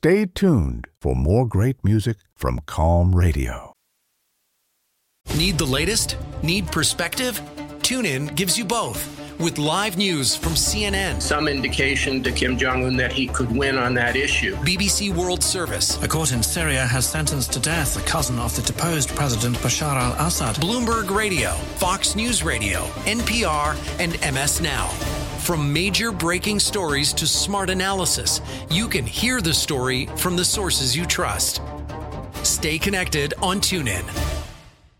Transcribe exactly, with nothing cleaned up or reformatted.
Stay tuned for more great music from Calm Radio. Need the latest? Need perspective? TuneIn gives you both. With live news from C N N. Some indication to Kim Jong-un that he could win on that issue. B B C World Service. A court in Syria has sentenced to death a cousin of the deposed President Bashar al-Assad. Bloomberg Radio, Fox News Radio, N P R, and M S Now. From major breaking stories to smart analysis, you can hear the story from the sources you trust. Stay connected on TuneIn.